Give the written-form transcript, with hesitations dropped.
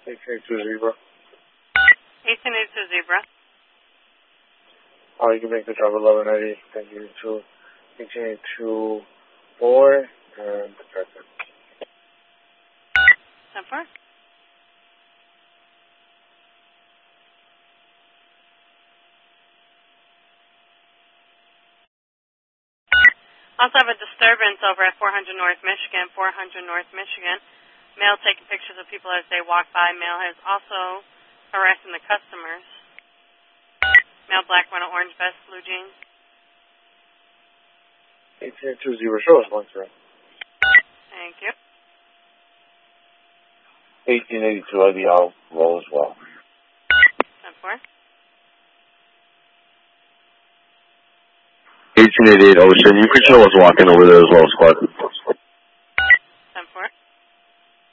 1882 Zebra. 1882 Zebra. You can make the drive 1190. Thank you to 1882 boy and protected. 10-4. Also have a disturbance over at 400 North Michigan. 400 North Michigan. Male taking pictures of people as they walk by. Male has also harassing the customers. Male black, one orange vest, blue jeans. 1882 Zebra. Show us one, sir. Thank you. 1882 IDL roll as well. 10-4. 1888 Ocean. You can show us walking over there as well, squad.